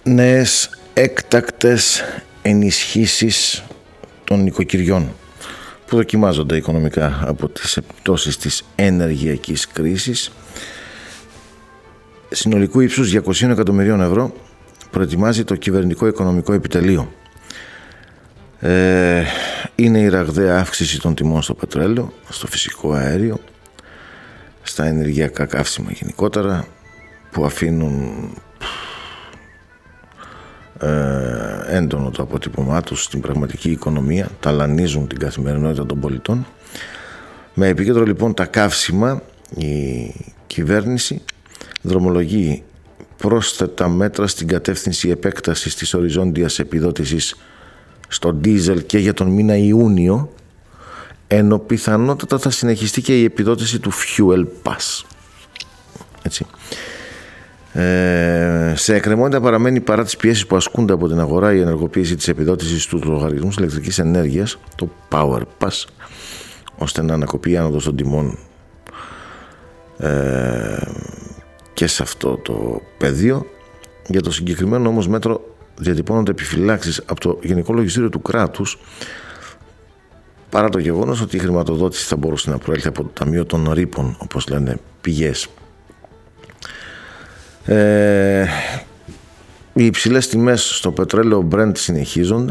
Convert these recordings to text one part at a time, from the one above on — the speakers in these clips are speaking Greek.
νέες έκτακτες ενισχύσεις των νοικοκυριών που δοκιμάζονται οικονομικά από τις επιπτώσεις της ενεργειακής κρίσης. Συνολικού ύψους 200 εκατομμυρίων ευρώ προετοιμάζει το Κυβερνητικό Οικονομικό Επιτελείο. Είναι η ραγδαία αύξηση των τιμών στο πετρέλαιο, στο φυσικό αέριο, στα ενεργειακά καύσιμα γενικότερα, που αφήνουν έντονο το αποτύπωμά τους στην πραγματική οικονομία, ταλανίζουν την καθημερινότητα των πολιτών. Με επίκεντρο λοιπόν τα καύσιμα, η κυβέρνηση δρομολογεί πρόσθετα μέτρα στην κατεύθυνση επέκτασης της οριζόντιας επιδότησης στο ντίζελ και για τον μήνα Ιούνιο, ενώ πιθανότατα θα συνεχιστεί και η επιδότηση του Fuel Pass. Έτσι. Σε εκκρεμότητα παραμένει, παρά τις πιέσεις που ασκούνται από την αγορά, η ενεργοποίηση της επιδότησης του λογαριασμού ηλεκτρικής ενέργειας, το Power Pass, ώστε να ανακοπεί η άνοδος των τιμών και σε αυτό το πεδίο. Για το συγκεκριμένο όμως μέτρο διατυπώνονται επιφυλάξεις από το Γενικό Λογιστήριο του κράτους, παρά το γεγονός ότι η χρηματοδότηση θα μπορούσε να προέλθει από το Ταμείο των Ρήπων, όπως λένε πηγές. Οι υψηλές τιμές στο πετρέλαιο Brent συνεχίζονται,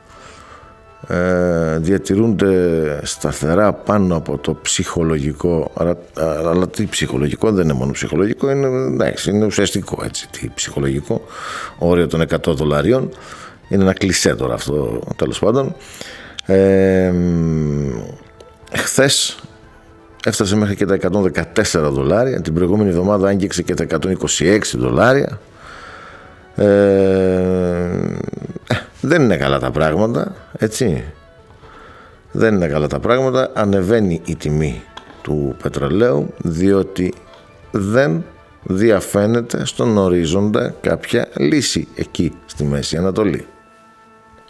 διατηρούνται σταθερά πάνω από το ψυχολογικό, αλλά τι ψυχολογικό, δεν είναι μόνο ψυχολογικό, είναι ουσιαστικό, έτσι, τι ψυχολογικό όριο των $100. Είναι ένα κλισέ τώρα αυτό, τέλος πάντων. Χθες έφτασε μέχρι και τα $114, την προηγούμενη εβδομάδα άγγιξε και τα $126. Δεν είναι καλά τα πράγματα, έτσι. Δεν είναι καλά τα πράγματα. Ανεβαίνει η τιμή του πετρελαίου, διότι δεν διαφαίνεται στον ορίζοντα κάποια λύση εκεί στη Μέση Ανατολή.